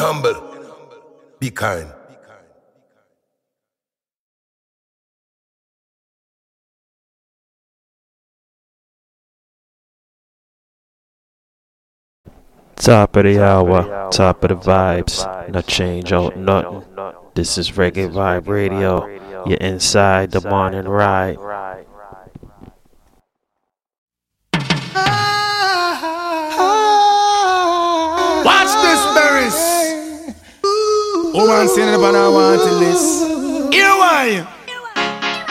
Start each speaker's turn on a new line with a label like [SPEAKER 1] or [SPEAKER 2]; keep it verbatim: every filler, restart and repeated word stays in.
[SPEAKER 1] humble. Be kind.
[SPEAKER 2] Top of the hour, top of the vibes, no change out nothing. This is Reggae Vibe Radio. You're inside the morning ride.
[SPEAKER 3] Watch this, Barris. Woman singing up on our wanted list. Here why?